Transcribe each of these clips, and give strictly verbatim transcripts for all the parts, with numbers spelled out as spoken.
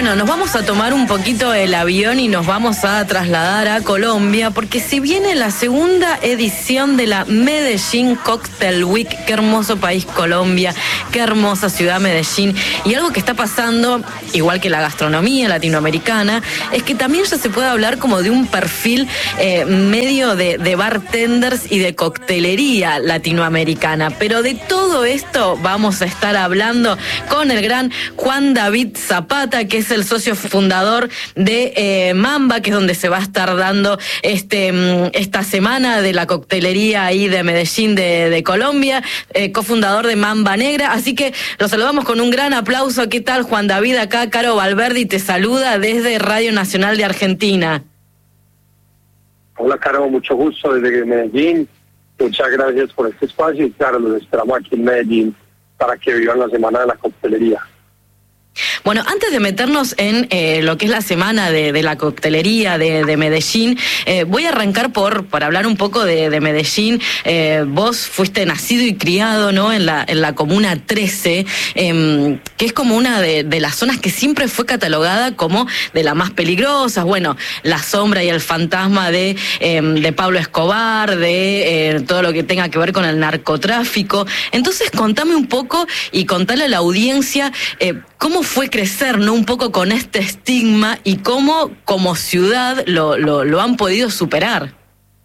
Bueno, nos vamos a tomar un poquito el avión y nos vamos a trasladar a Colombia, porque si viene la segunda edición de la Medellín Cocktail Week, qué hermoso país Colombia, qué hermosa ciudad Medellín, y algo que está pasando, igual que la gastronomía latinoamericana, es que también ya se puede hablar como de un perfil eh, medio de, de bartenders y de coctelería latinoamericana, pero de todo esto vamos a estar hablando con el gran Juan David Zapata, que es el socio fundador de eh, Mamba, que es donde se va a estar dando este esta semana de la coctelería ahí de Medellín de, de Colombia, eh, cofundador de Mamba Negra. Así que lo saludamos con un gran aplauso. ¿Qué tal, Juan David? Acá Caro Valverdi te saluda desde Radio Nacional de Argentina. Hola, Caro, mucho gusto desde Medellín. Muchas gracias por este espacio y claro, los esperamos aquí en Medellín para que vivan la semana de la coctelería. Bueno, antes de meternos en eh, lo que es la semana de, de la coctelería de, de Medellín, eh, voy a arrancar por, por hablar un poco de, de Medellín. Eh, vos fuiste nacido y criado, ¿no?, en la, en la Comuna trece, eh, que es como una de, de las zonas que siempre fue catalogada como de las más peligrosas. Bueno, la sombra y el fantasma de, eh, de Pablo Escobar, de eh, todo lo que tenga que ver con el narcotráfico. Entonces, contame un poco y contale a la audiencia eh, cómo fue crecer, ¿no?, un poco con este estigma y cómo como ciudad lo, lo, lo han podido superar.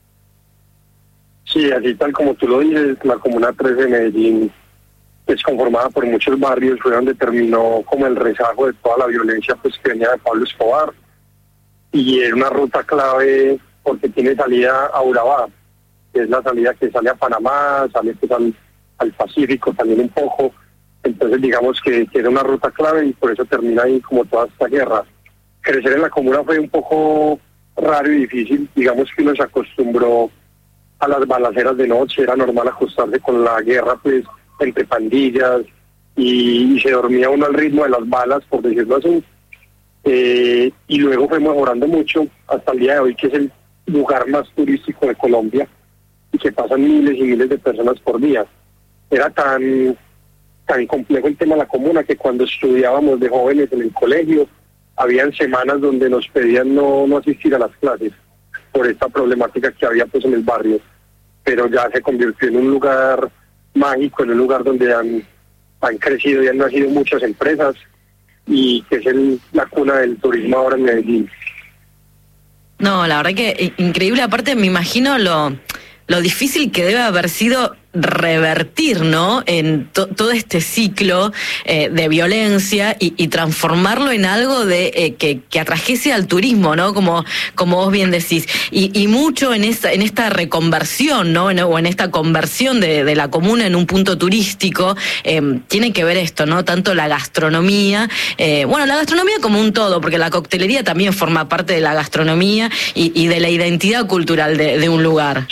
Sí, así tal como tú lo dices, la Comuna trece de Medellín es conformada por muchos barrios, fue donde terminó como el rezago de toda la violencia pues que venía de Pablo Escobar, y es una ruta clave porque tiene salida a Urabá, que es la salida que sale a Panamá, sale pues al, al Pacífico también un poco. Entonces digamos que, que era una ruta clave y por eso termina ahí como toda esta guerra. Crecer en la comuna fue un poco raro y difícil, digamos que uno se acostumbró a las balaceras de noche, era normal acostarse con la guerra pues entre pandillas y, y se dormía uno al ritmo de las balas, por decirlo así, eh, y luego fue mejorando mucho hasta el día de hoy, que es el lugar más turístico de Colombia y que pasan miles y miles de personas por día. Era tan... tan complejo el tema de la comuna que cuando estudiábamos de jóvenes en el colegio, habían semanas donde nos pedían no, no asistir a las clases por esta problemática que había pues en el barrio, pero ya se convirtió en un lugar mágico, en un lugar donde han, han crecido y han nacido muchas empresas y que es el, la cuna del turismo ahora en Medellín. No, la verdad que increíble. Aparte me imagino lo, lo difícil que debe haber sido revertir, ¿no?, en to, todo este ciclo eh, de violencia y, y transformarlo en algo de eh, que, que atrajese al turismo, ¿no?, como como vos bien decís, y, y mucho en esta en esta reconversión, ¿no?, en, o en esta conversión de, de la comuna en un punto turístico, eh, tiene que ver esto, ¿no?, tanto la gastronomía, eh, bueno, la gastronomía como un todo, porque la coctelería también forma parte de la gastronomía y, y de la identidad cultural de, de un lugar.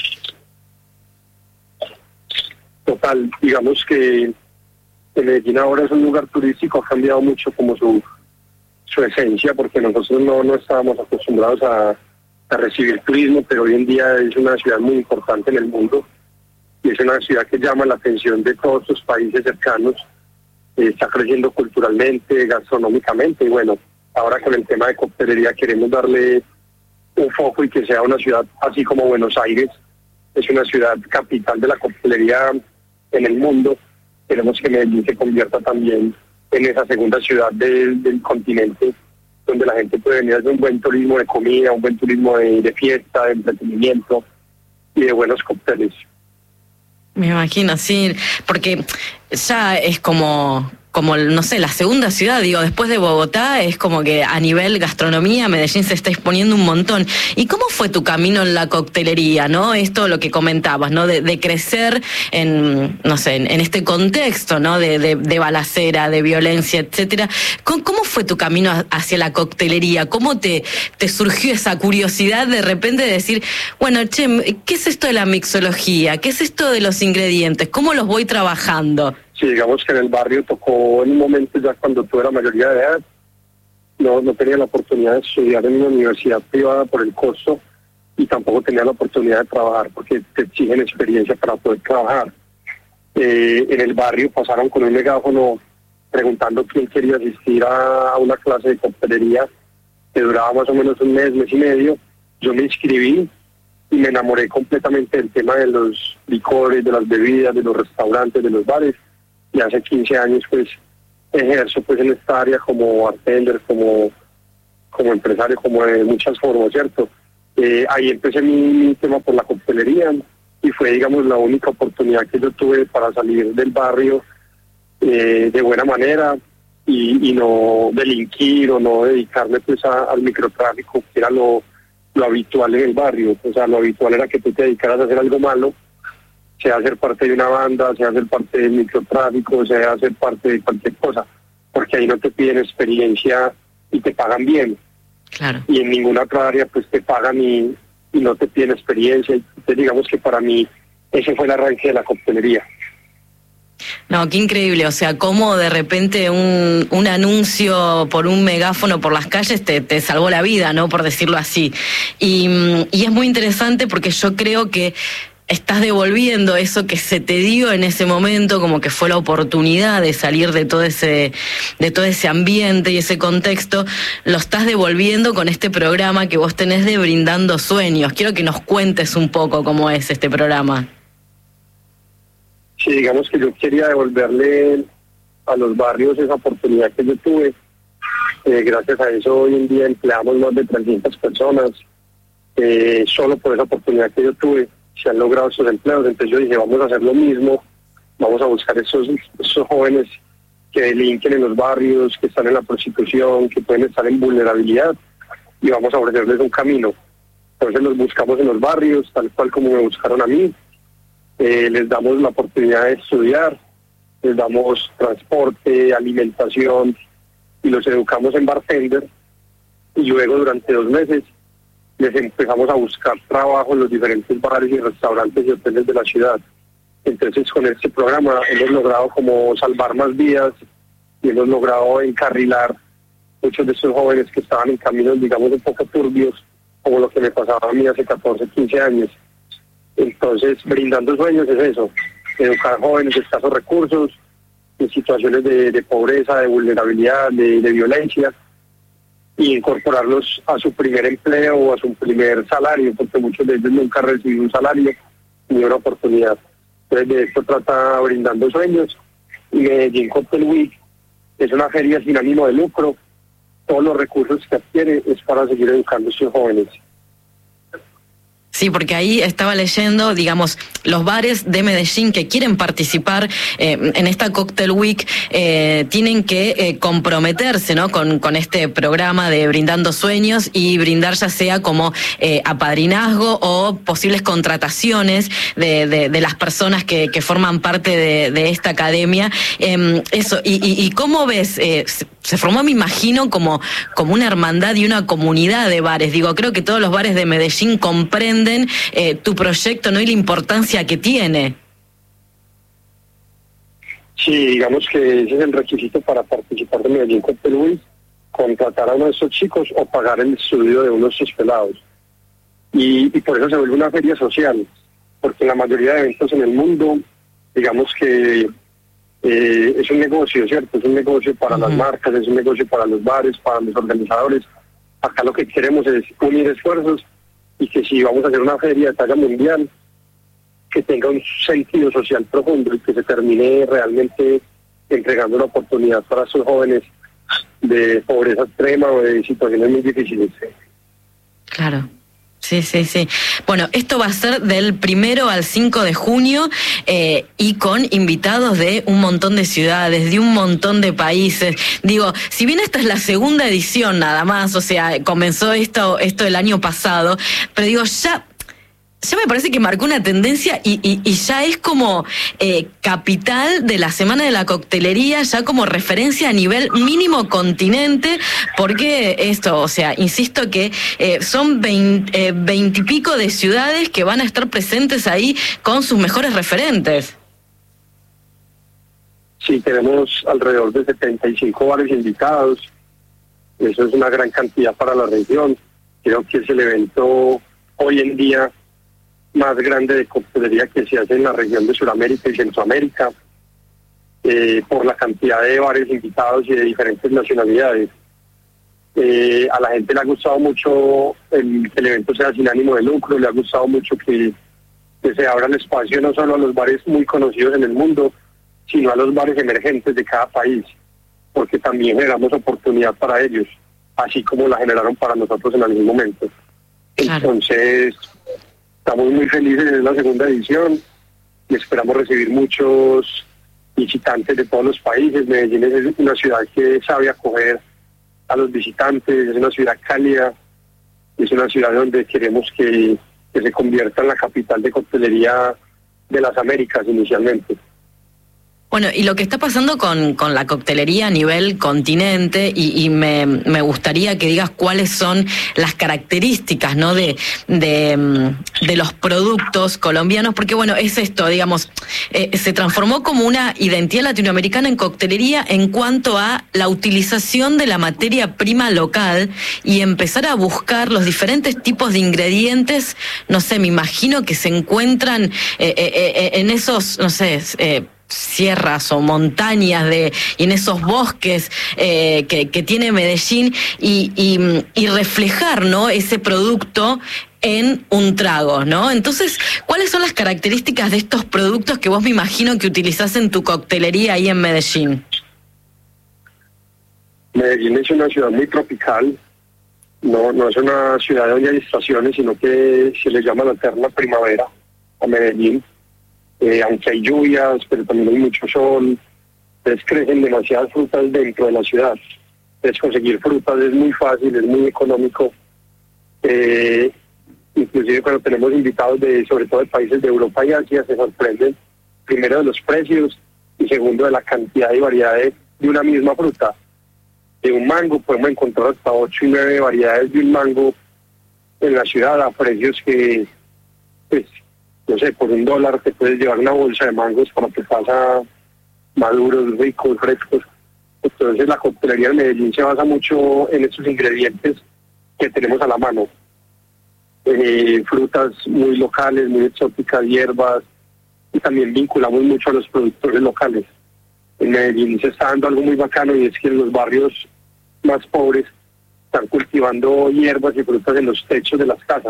Total, digamos que Medellín ahora es un lugar turístico, ha cambiado mucho como su su esencia, porque nosotros no, no estábamos acostumbrados a, a recibir turismo, pero hoy en día es una ciudad muy importante en el mundo y es una ciudad que llama la atención de todos los países cercanos, eh, está creciendo culturalmente, gastronómicamente, y bueno, ahora con el tema de coctelería queremos darle un foco y que sea una ciudad así como Buenos Aires, es una ciudad capital de la coctelería en el mundo. Queremos que Medellín se convierta también en esa segunda ciudad del, del continente, donde la gente puede venir a hacer un buen turismo de comida, un buen turismo de, de fiesta, de entretenimiento y de buenos cócteles. Me imagino, sí, porque ya es como... como, no sé, la segunda ciudad, digo, después de Bogotá, es como que a nivel gastronomía Medellín se está exponiendo un montón. ¿Y cómo fue tu camino en la coctelería, no? Esto lo que comentabas, ¿no? De, de crecer en, no sé, en, en este contexto, ¿no? De, de, de balacera, de violencia, etcétera. ¿Cómo, cómo fue tu camino hacia la coctelería? ¿Cómo te, te surgió esa curiosidad de repente de decir, bueno, che, ¿qué es esto de la mixología? ¿Qué es esto de los ingredientes? ¿Cómo los voy trabajando? Sí, digamos que en el barrio tocó en un momento ya cuando tuve la mayoría de edad, no, no tenía la oportunidad de estudiar en una universidad privada por el costo y tampoco tenía la oportunidad de trabajar porque te exigen experiencia para poder trabajar. Eh, en el barrio pasaron con un megáfono preguntando quién quería asistir a, a una clase de coctelería que duraba más o menos un mes, mes y medio. Yo me inscribí y me enamoré completamente del tema de los licores, de las bebidas, de los restaurantes, de los bares. Y hace quince años pues ejerzo pues en esta área como bartender, como, como empresario, como de muchas formas, ¿cierto? Eh, ahí empecé mi, mi tema por la coctelería y fue, digamos, la única oportunidad que yo tuve para salir del barrio eh, de buena manera y, y no delinquir o no dedicarme pues a, al microtráfico, que era lo, lo habitual en el barrio. O sea, lo habitual era que tú te dedicaras a hacer algo malo, sea ser parte de una banda, sea ser parte del microtráfico, sea ser parte de cualquier cosa, porque ahí no te piden experiencia y te pagan bien. Claro. Y en ninguna otra área pues te pagan y, y no te piden experiencia. Entonces digamos que para mí ese fue el arranque de la coctelería. No, qué increíble, o sea, cómo de repente un, un anuncio por un megáfono por las calles te, te salvó la vida, ¿no? Por decirlo así. Y, y es muy interesante porque yo creo que estás devolviendo eso que se te dio en ese momento, como que fue la oportunidad de salir de todo ese, de todo ese ambiente y ese contexto, lo estás devolviendo con este programa que vos tenés de Brindando Sueños. Quiero que nos cuentes un poco cómo es este programa. Sí, digamos que yo quería devolverle a los barrios esa oportunidad que yo tuve. Eh, gracias a eso hoy en día empleamos más de trescientas personas. Eh, solo por esa oportunidad que yo tuve se han logrado estos empleos. Entonces yo dije, vamos a hacer lo mismo, vamos a buscar esos, esos jóvenes que delinquen en los barrios, que están en la prostitución, que pueden estar en vulnerabilidad, y vamos a ofrecerles un camino. Entonces los buscamos en los barrios, tal cual como me buscaron a mí. Eh, les damos la oportunidad de estudiar, les damos transporte, alimentación, y los educamos en bartender, y luego durante dos meses les empezamos a buscar trabajo en los diferentes bares y restaurantes y hoteles de la ciudad. Entonces con este programa hemos logrado como salvar más vidas y hemos logrado encarrilar muchos de estos jóvenes que estaban en caminos, digamos, un poco turbios, como lo que me pasaba a mí hace catorce, quince años. Entonces, Brindando Sueños es eso, educar jóvenes de escasos recursos, en situaciones de, de pobreza, de vulnerabilidad, de, de violencia, y incorporarlos a su primer empleo o a su primer salario, porque muchos de ellos nunca han recibido un salario ni una oportunidad. Entonces de esto trata Brindando Sueños. Y Medellín Cocktail Week es una feria sin ánimo de lucro. Todos los recursos que adquiere es para seguir educando a estos jóvenes. Sí, porque ahí estaba leyendo, digamos, los bares de Medellín que quieren participar eh, en esta Cocktail Week eh, tienen que eh, comprometerse, ¿no? Con, con este programa de Brindando Sueños y brindar ya sea como eh, apadrinazgo o posibles contrataciones de, de, de las personas que, que forman parte de, de esta academia. Eh, eso, y, y, y ¿cómo ves? Eh, se formó, me imagino, como, como una hermandad y una comunidad de bares. Digo, creo que todos los bares de Medellín comprenden Eh, tu proyecto, ¿no? Y la importancia que tiene. Sí, digamos que ese es el requisito para participar de Medellín Cocktail Week, contratar a uno de estos chicos o pagar el estudio de uno de estos pelados. Y, y por eso se vuelve una feria social, porque la mayoría de eventos en el mundo, digamos que eh, es un negocio, ¿cierto? Es un negocio para uh-huh. las marcas, es un negocio para los bares, para los organizadores. Acá lo que queremos es unir esfuerzos y que si vamos a hacer una feria de talla mundial, que tenga un sentido social profundo y que se termine realmente entregando una oportunidad para esos jóvenes de pobreza extrema o de situaciones muy difíciles. Claro. Sí, sí, sí. Bueno, esto va a ser del primero al cinco de junio eh, y con invitados de un montón de ciudades, de un montón de países. Digo, si bien esta es la segunda edición nada más, o sea, comenzó esto, esto el año pasado, pero digo, ya... Ya me parece que marcó una tendencia y, y, y ya es como eh, capital de la Semana de la Coctelería, ya como referencia a nivel mínimo continente, porque esto, o sea, insisto que eh, son veinte, eh, veinte y pico de ciudades que van a estar presentes ahí con sus mejores referentes. Sí, tenemos alrededor de setenta y cinco bares invitados, eso es una gran cantidad para la región. Creo que es el evento hoy en día más grande de coctelería que se hace en la región de Sudamérica y Centroamérica. eh, por la cantidad de bares invitados y de diferentes nacionalidades. Eh, a la gente le ha gustado mucho el, que el evento sea sin ánimo de lucro, le ha gustado mucho que, que se abra el espacio no solo a los bares muy conocidos en el mundo, sino a los bares emergentes de cada país, porque también generamos oportunidad para ellos, así como la generaron para nosotros en algún momento. Claro. Entonces, estamos muy felices en la segunda edición y esperamos recibir muchos visitantes de todos los países. Medellín es una ciudad que sabe acoger a los visitantes, es una ciudad cálida, es una ciudad donde queremos que, que se convierta en la capital de coctelería de las Américas inicialmente. Bueno, y lo que está pasando con, con la coctelería a nivel continente, y, y me, me gustaría que digas cuáles son las características, ¿no?, de, de, de los productos colombianos, porque bueno, es esto, digamos, eh, se transformó como una identidad latinoamericana en coctelería en cuanto a la utilización de la materia prima local y empezar a buscar los diferentes tipos de ingredientes, no sé, me imagino que se encuentran eh, eh, eh, en esos, no sé, eh, sierras o montañas de y en esos bosques eh, que, que tiene Medellín y, y, y reflejar, ¿no?, ese producto en un trago, ¿no? Entonces, ¿cuáles son las características de estos productos que vos me imagino que utilizás en tu coctelería ahí en Medellín? Medellín es una ciudad muy tropical, no, no es una ciudad donde hay estaciones, sino que se le llama la eterna primavera a Medellín. Eh, aunque hay lluvias, pero también hay mucho sol, entonces crecen demasiadas frutas dentro de la ciudad. Entonces conseguir frutas es muy fácil, es muy económico. Eh, inclusive cuando tenemos invitados de, sobre todo de países de Europa y Asia, se sorprenden primero de los precios y segundo de la cantidad y variedad de, de una misma fruta. De un mango podemos encontrar hasta ocho y nueve variedades de un mango en la ciudad a precios que, pues, no sé, por un dólar te puedes llevar una bolsa de mangos para tu casa, maduros, ricos, frescos. Entonces la coctelería de Medellín se basa mucho en estos ingredientes que tenemos a la mano. Eh, frutas muy locales, muy exóticas, hierbas, y también vinculamos mucho a los productores locales. En Medellín se está dando algo muy bacano, y es que en los barrios más pobres están cultivando hierbas y frutas en los techos de las casas.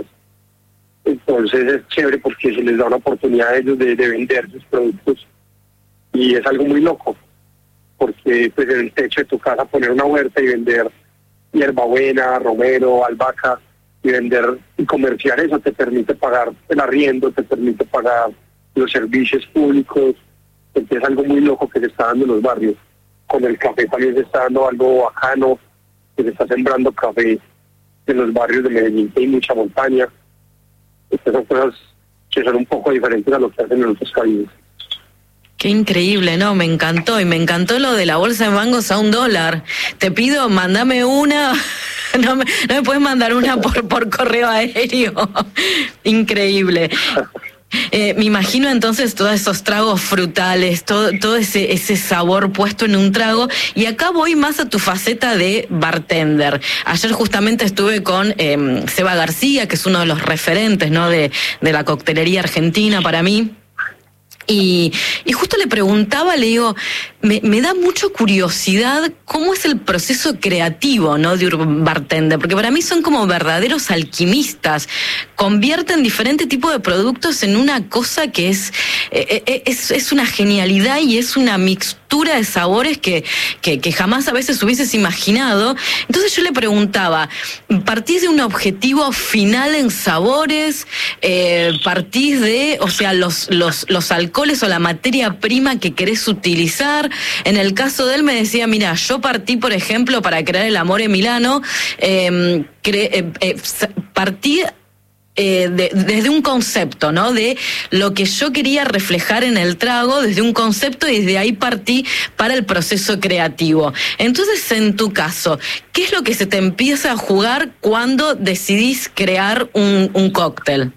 Entonces es chévere porque se les da una oportunidad a ellos de, de vender sus productos, y es algo muy loco, porque pues en el techo de tu casa poner una huerta y vender hierbabuena, romero, albahaca, y vender y comerciar eso te permite pagar el arriendo, te permite pagar los servicios públicos. Entonces es algo muy loco que se está dando en los barrios. Con el café también se está dando algo bacano, que se está sembrando café en los barrios de Medellín, que hay mucha montaña. Estas son cosas que son un poco diferentes a lo que hacen en otros países. Qué increíble, ¿no? Me encantó, y me encantó lo de la bolsa de mangos a un dólar. Te pido, mándame una, no me, no me puedes mandar una por, por correo aéreo. Increíble. Eh, me imagino entonces todos esos tragos frutales, todo, todo ese, ese sabor puesto en un trago. Y acá voy más a tu faceta de bartender. Ayer justamente estuve con eh, Seba García, que es uno de los referentes, ¿no?, de, de la coctelería argentina para mí. Y, y justo le preguntaba, le digo, me, me da mucha curiosidad cómo es el proceso creativo, ¿no?, de un bartender, porque para mí son como verdaderos alquimistas, convierten diferentes tipos de productos en una cosa que es, eh, es, es una genialidad y es una mixtura de sabores que, que, que jamás a veces hubieses imaginado. Entonces yo le preguntaba, ¿partís de un objetivo final en sabores? Eh, ¿Partís de, o sea, los, los, los alcoholes o la materia prima que querés utilizar? En el caso de él me decía, mira, yo partí, por ejemplo, para crear el Amore Milano, eh, cre- eh, eh, partí eh, de, desde un concepto, ¿no?, de lo que yo quería reflejar en el trago, desde un concepto, y desde ahí partí para el proceso creativo. Entonces, en tu caso, ¿qué es lo que se te empieza a jugar cuando decidís crear un, un cóctel?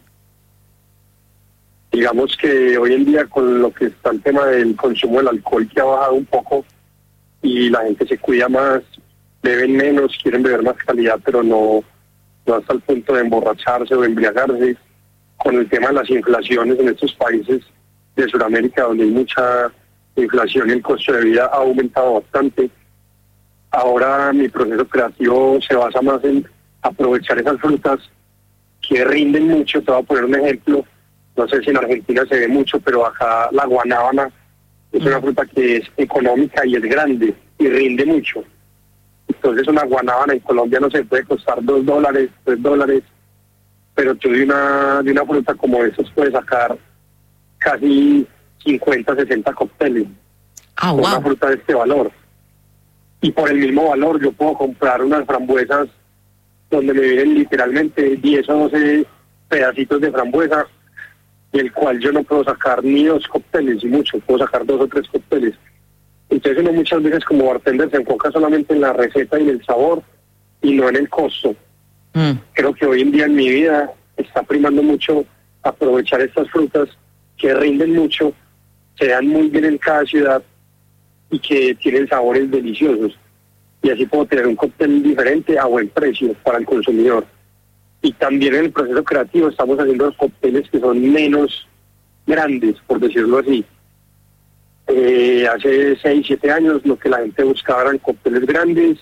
Digamos que hoy en día, con lo que está el tema del consumo del alcohol, que ha bajado un poco y la gente se cuida más, beben menos, quieren beber más calidad, pero no, no hasta el punto de emborracharse o embriagarse. Con el tema de las inflaciones en estos países de Sudamérica, donde hay mucha la inflación y el costo de vida ha aumentado bastante. Ahora mi proceso creativo se basa más en aprovechar esas frutas que rinden mucho. Te voy a poner un ejemplo, no sé si en Argentina se ve mucho, pero acá la guanábana es una fruta que es económica y es grande y rinde mucho. Entonces una guanábana en Colombia no se puede costar dos dólares, tres dólares, pero tú de una, de una fruta como esas puedes sacar casi cincuenta, sesenta cócteles. Oh, wow. Una fruta de este valor. Y por el mismo valor yo puedo comprar unas frambuesas donde me vienen literalmente diez o doce pedacitos de frambuesa, del cual yo no puedo sacar ni dos cócteles, y mucho, puedo sacar dos o tres cócteles. Entonces uno muchas veces como bartender se enfoca solamente en la receta y en el sabor y no en el costo. Mm. Creo que hoy en día en mi vida está primando mucho aprovechar estas frutas que rinden mucho, se dan muy bien en cada ciudad y que tienen sabores deliciosos. Y así puedo tener un cóctel diferente a buen precio para el consumidor. Y también en el proceso creativo estamos haciendo cócteles que son menos grandes, por decirlo así. Eh, hace seis, siete años lo que la gente buscaba eran cócteles grandes.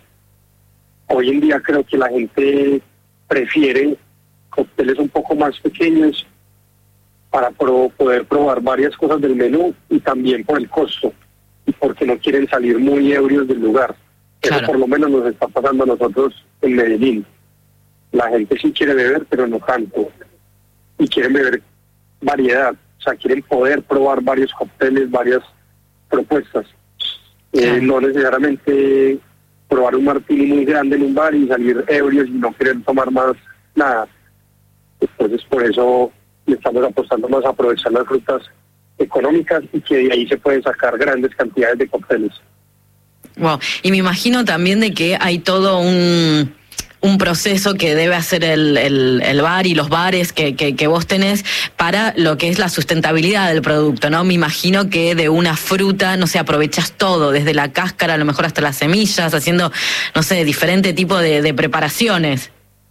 Hoy en día creo que la gente prefiere cócteles un poco más pequeños para pro- poder probar varias cosas del menú, y también por el costo y porque no quieren salir muy ebrios del lugar. Claro. Eso por lo menos nos está pasando a nosotros en Medellín. La gente sí quiere beber, pero no tanto. Y quieren beber variedad. O sea, quieren poder probar varios cócteles, varias propuestas. Eh, no necesariamente probar un martini muy grande en un bar y salir ebrios y no querer tomar más nada. Entonces, por eso le estamos apostando más a aprovechar las frutas económicas y que de ahí se pueden sacar grandes cantidades de cócteles. Wow. Y me imagino también de que hay todo un... un proceso que debe hacer el, el, el bar y los bares que, que, que vos tenés para lo que es la sustentabilidad del producto, ¿no? Me imagino que de una fruta, no sé, aprovechás todo, desde la cáscara, a lo mejor hasta las semillas, haciendo, no sé, diferente tipo de, de preparaciones.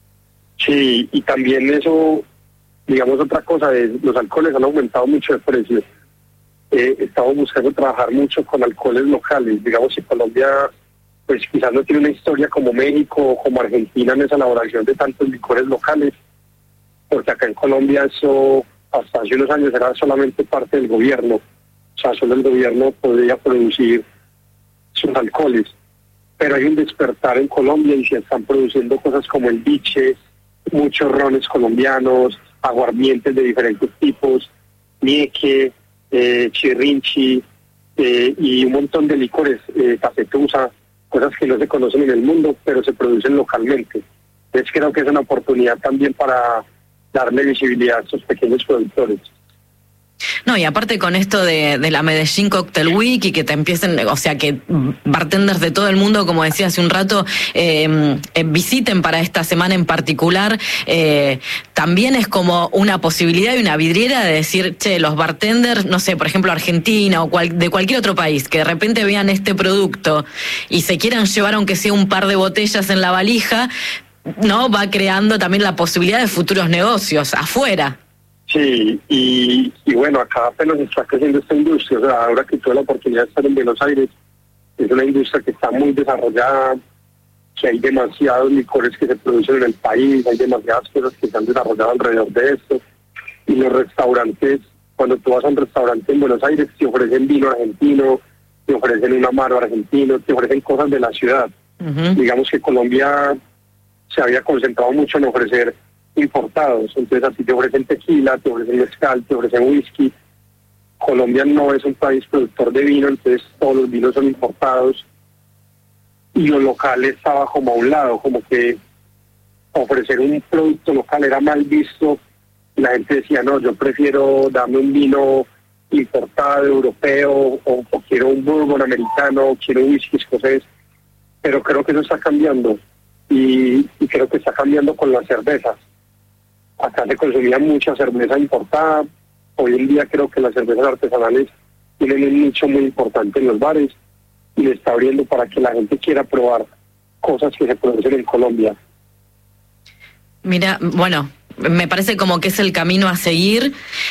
Sí, y también eso, digamos, otra cosa, es los alcoholes han aumentado mucho de precio. Eh, estamos buscando trabajar mucho con alcoholes locales. Digamos, si Colombia pues quizás no tiene una historia como México o como Argentina en esa elaboración de tantos licores locales, porque acá en Colombia eso hasta hace unos años era solamente parte del gobierno. O sea, solo el gobierno podía producir sus alcoholes. Pero hay un despertar en Colombia y se están produciendo cosas como el biche, muchos rones colombianos, aguardientes de diferentes tipos, nieque, eh, chirrinchi, eh, y un montón de licores, eh, cafetusa, cosas que no se conocen en el mundo, pero se producen localmente. Entonces creo que es una oportunidad también para darle visibilidad a estos pequeños productores. No, y aparte con esto de, de la Medellín Cocktail Week y que te empiecen, o sea, que bartenders de todo el mundo, como decía hace un rato, eh, eh, visiten para esta semana en particular, eh, también es como una posibilidad y una vidriera de decir, che, los bartenders, no sé, por ejemplo, Argentina o cual, de cualquier otro país, que de repente vean este producto y se quieran llevar aunque sea un par de botellas en la valija, ¿no? Va creando también la posibilidad de futuros negocios afuera. Sí, y, y bueno, acá apenas está creciendo esta industria. O sea, ahora que tuve la oportunidad de estar en Buenos Aires, es una industria que está muy desarrollada, que hay demasiados licores que se producen en el país, hay demasiadas cosas que se han desarrollado alrededor de esto. Y los restaurantes, cuando tú vas a un restaurante en Buenos Aires, te ofrecen vino argentino, te ofrecen un amaro argentino, te ofrecen cosas de la ciudad. Uh-huh. Digamos que Colombia se había concentrado mucho en ofrecer importados, entonces así te ofrecen tequila, te ofrecen mezcal, te ofrecen whisky. Colombia no es un país productor de vino, entonces todos los vinos son importados y lo local estaba como a un lado, como que ofrecer un producto local era mal visto. La gente decía, no, yo prefiero darme un vino importado, europeo, o, o quiero un bourbon americano, o quiero un whisky escocés, pero creo que eso está cambiando y, y creo que está cambiando con las cervezas. Acá se consumía mucha cerveza importada. Hoy en día creo que las cervezas artesanales tienen un nicho muy importante en los bares y le está abriendo para que la gente quiera probar cosas que se producen en Colombia. Mira, bueno, me parece como que es el camino a seguir,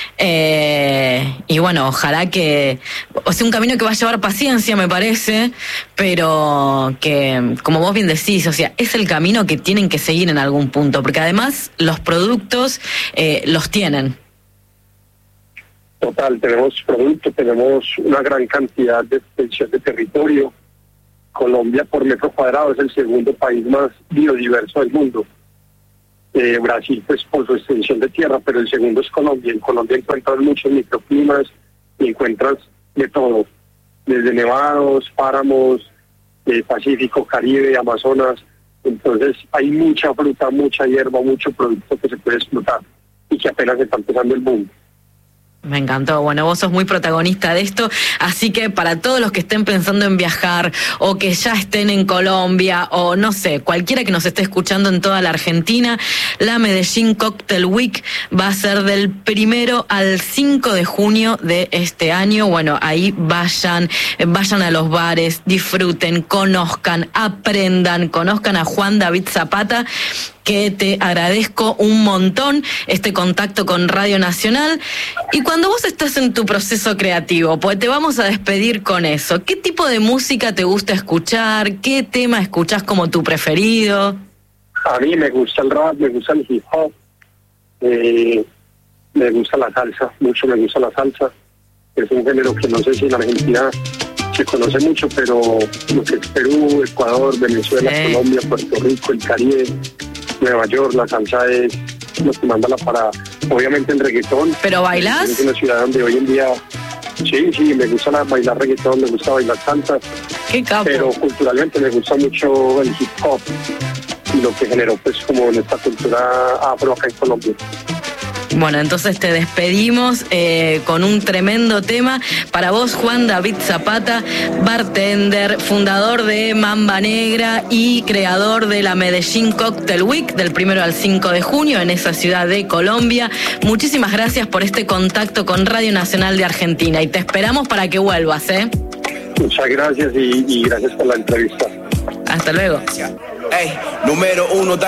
eh, y bueno, ojalá que, o sea, un camino que va a llevar paciencia, me parece, pero que, como vos bien decís, o sea, es el camino que tienen que seguir en algún punto, porque además los productos eh, los tienen. Total, tenemos productos, tenemos una gran cantidad de extensión de territorio. Colombia por metro cuadrado es el segundo país más biodiverso del mundo. Eh, Brasil pues por su extensión de tierra, pero el segundo es Colombia. En Colombia encuentras muchos microclimas y encuentras de todo, desde nevados, páramos, eh, Pacífico, Caribe, Amazonas. Entonces hay mucha fruta, mucha hierba, mucho producto que se puede explotar y que apenas está empezando el boom. Me encantó. Bueno, vos sos muy protagonista de esto, así que para todos los que estén pensando en viajar o que ya estén en Colombia o no sé, cualquiera que nos esté escuchando en toda la Argentina, la Medellín Cocktail Week va a ser del primero al cinco de junio de este año. Bueno, ahí vayan, vayan a los bares, disfruten, conozcan, aprendan, conozcan a Juan David Zapata, que te agradezco un montón este contacto con Radio Nacional. Y cuando vos estás en tu proceso creativo, pues te vamos a despedir con eso, ¿qué tipo de música te gusta escuchar? ¿Qué tema escuchás como tu preferido? A mí me gusta el rap, me gusta el hip hop, eh, me gusta la salsa, mucho me gusta la salsa. Es un género que no sé si en Argentina se conoce mucho, pero lo que es Perú, Ecuador, Venezuela, sí. Colombia, Puerto Rico, el Caribe, Nueva York, la salsa es lo que manda la parada. Obviamente el reggaetón. ¿Pero bailás? Es una ciudad donde hoy en día, sí, sí, me gusta bailar reggaetón, me gusta bailar salsa. Qué capo. Pero culturalmente me gusta mucho el hip hop y lo que generó pues como nuestra cultura afro acá en Colombia. Bueno, entonces te despedimos eh, con un tremendo tema para vos, Juan David Zapata, bartender, fundador de Mamba Negra y creador de la Medellín Cocktail Week del primero al cinco de junio en esa ciudad de Colombia. Muchísimas gracias por este contacto con Radio Nacional de Argentina y te esperamos para que vuelvas, ¿eh? Muchas gracias y, y gracias por la entrevista. Hasta luego. Hey, número uno.